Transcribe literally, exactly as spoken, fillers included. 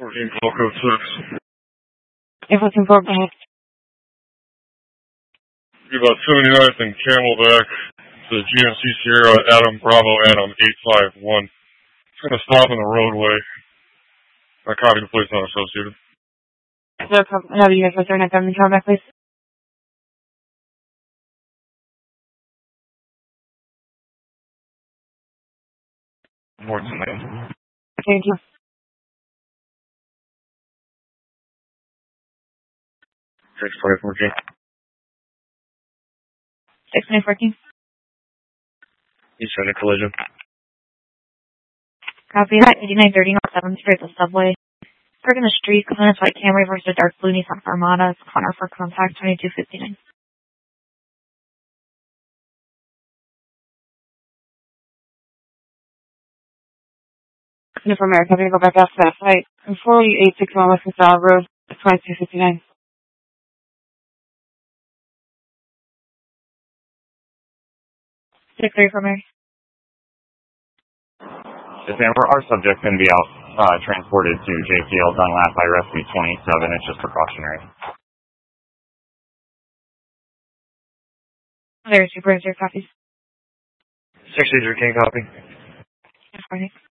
fourteen call code six. If looking for back. Be about seventy-ninth and Camelback to G M C Sierra Adam Bravo Adam eight five one. It's going to stop in the roadway. I copy the place not associated. No problem. Have you guys return that gun back, please? More tonight. Thank you. six twenty-four G. six nine fourteen. You sent a collision. Copy that. eighty-nine thirty North seventh Street, the subway. Park in the street, components white Camry versus a dark blue Nissan Armada. Corner for contact twenty-two fifty-nine. For America, I'm going to go back out to that site. forty-eight sixty-one West Casal Road, twenty-two fifty-nine. six three for Mary. Yes, ma'am. Our subject can be out uh, transported to J P L Dunlap by Rescue twenty-seven. It's just precautionary. There's your browser copies. six eight zero King copy. Yes, morning.